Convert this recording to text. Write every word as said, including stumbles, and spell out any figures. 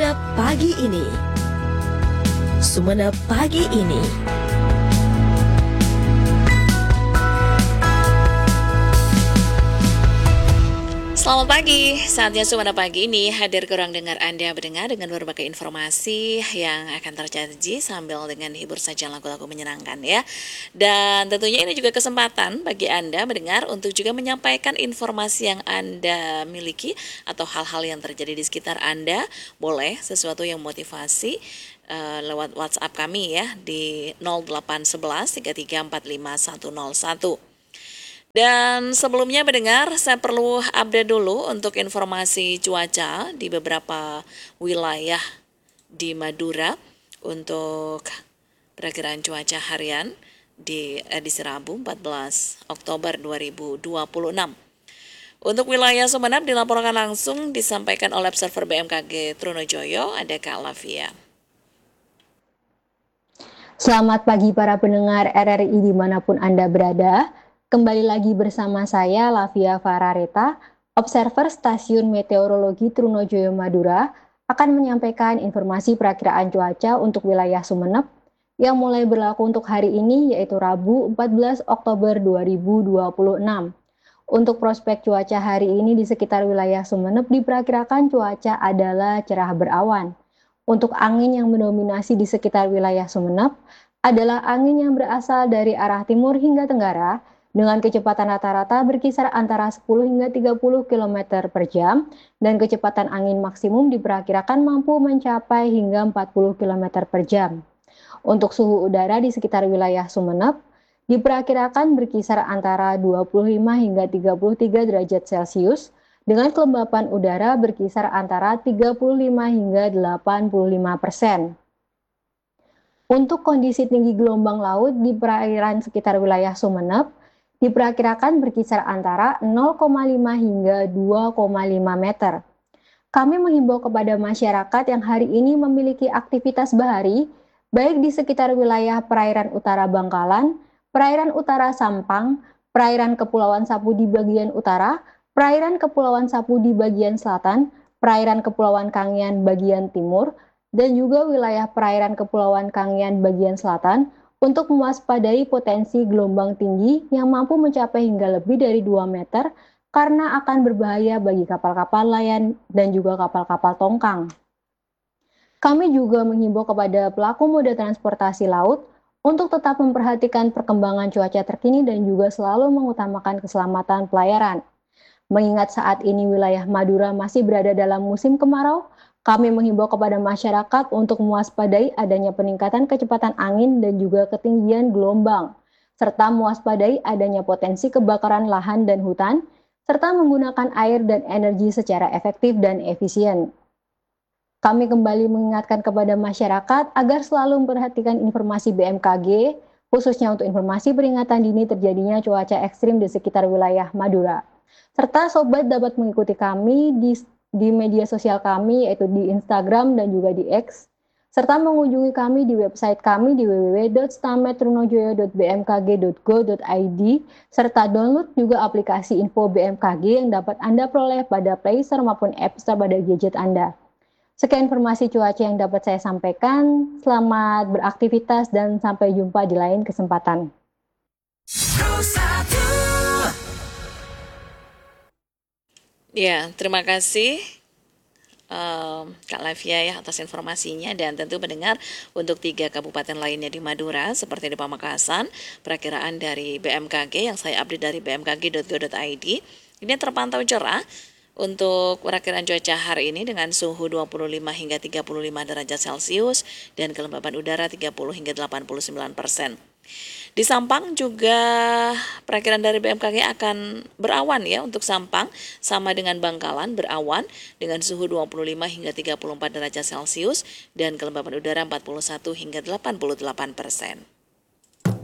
Sumenep Pagi ini. Sumenep Pagi ini. Selamat pagi, saatnya Sumenep Pagi ini hadir ke ruang dengar Anda mendengar dengan berbagai informasi yang akan terjadi sambil dengan hibur saja lagu-lagu menyenangkan ya. Dan tentunya ini juga kesempatan bagi Anda mendengar untuk juga menyampaikan informasi yang Anda miliki atau hal-hal yang terjadi di sekitar Anda. Boleh sesuatu yang motivasi uh, lewat WhatsApp kami ya di nol delapan satu satu tiga tiga empat lima satu nol satu. Dan sebelumnya mendengar, saya perlu update dulu untuk informasi cuaca di beberapa wilayah di Madura untuk perakiraan cuaca harian di edisi Rabu empat belas Oktober dua ribu dua puluh enam. Untuk wilayah Sumenep dilaporkan langsung disampaikan oleh observer B M K G Trunojoyo, ada Kak Lavia. Selamat pagi para pendengar R R I dimanapun Anda berada. Kembali lagi bersama saya Lavia Farareta, observer Stasiun Meteorologi Trunojoyo Madura, akan menyampaikan informasi perakiraan cuaca untuk wilayah Sumenep yang mulai berlaku untuk hari ini yaitu Rabu empat belas Oktober dua ribu dua puluh enam. Untuk prospek cuaca hari ini di sekitar wilayah Sumenep diperkirakan cuaca adalah cerah berawan. Untuk angin yang mendominasi di sekitar wilayah Sumenep adalah angin yang berasal dari arah timur hingga tenggara, dengan kecepatan rata-rata berkisar antara sepuluh hingga tiga puluh kilometer per jam dan kecepatan angin maksimum diperkirakan mampu mencapai hingga empat puluh kilometer per jam. Untuk suhu udara di sekitar wilayah Sumenep diperkirakan berkisar antara dua puluh lima hingga tiga puluh tiga derajat Celcius dengan kelembapan udara berkisar antara tiga puluh lima hingga delapan puluh lima persen. Untuk kondisi tinggi gelombang laut di perairan sekitar wilayah Sumenep diperkirakan berkisar antara nol koma lima hingga dua koma lima meter. Kami menghimbau kepada masyarakat yang hari ini memiliki aktivitas bahari, baik di sekitar wilayah perairan utara Bangkalan, perairan utara Sampang, perairan Kepulauan Sapu di bagian utara, perairan Kepulauan Sapu di bagian selatan, perairan Kepulauan Kangean bagian timur, dan juga wilayah perairan Kepulauan Kangean bagian selatan, untuk mewaspadai potensi gelombang tinggi yang mampu mencapai hingga lebih dari dua meter karena akan berbahaya bagi kapal-kapal nelayan dan juga kapal-kapal tongkang. Kami juga menghimbau kepada pelaku moda transportasi laut untuk tetap memperhatikan perkembangan cuaca terkini dan juga selalu mengutamakan keselamatan pelayaran. Mengingat saat ini wilayah Madura masih berada dalam musim kemarau, kami menghimbau kepada masyarakat untuk mewaspadai adanya peningkatan kecepatan angin dan juga ketinggian gelombang, serta mewaspadai adanya potensi kebakaran lahan dan hutan, serta menggunakan air dan energi secara efektif dan efisien. Kami kembali mengingatkan kepada masyarakat agar selalu memperhatikan informasi B M K G, khususnya untuk informasi peringatan dini terjadinya cuaca ekstrim di sekitar wilayah Madura. Serta sobat dapat mengikuti kami di di media sosial kami yaitu di Instagram dan juga di X, serta mengunjungi kami di website kami di w w w titik stametrunojoyo titik b m k g titik go titik i d, serta download juga aplikasi info B M K G yang dapat Anda peroleh pada Play Store maupun App Store pada gadget Anda. Sekian informasi cuaca yang dapat saya sampaikan. Selamat beraktivitas dan sampai jumpa di lain kesempatan. Ya, terima kasih um, Kak Lavia ya atas informasinya, dan tentu mendengar untuk tiga kabupaten lainnya di Madura seperti di Pamekasan, perakiraan dari B M K G yang saya update dari b m k g titik go titik i d ini terpantau cerah untuk perakiraan cuaca hari ini dengan suhu dua puluh lima hingga tiga puluh lima derajat Celcius dan kelembapan udara tiga puluh hingga delapan puluh sembilan persen. Di Sampang juga perakiraan dari B M K G akan berawan ya untuk Sampang, sama dengan Bangkalan berawan dengan suhu dua puluh lima hingga tiga puluh empat derajat Celcius dan kelembapan udara empat puluh satu hingga delapan puluh delapan persen.